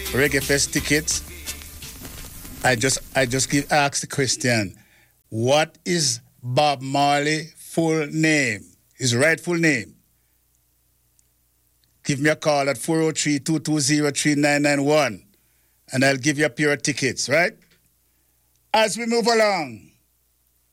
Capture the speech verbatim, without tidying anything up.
Reggae Fest tickets. I just I just give ask the question. What is Bob Marley full name? His rightful name. Give me a call at four oh three, two two zero, three nine nine one and I'll give you a pair of tickets, right? As we move along.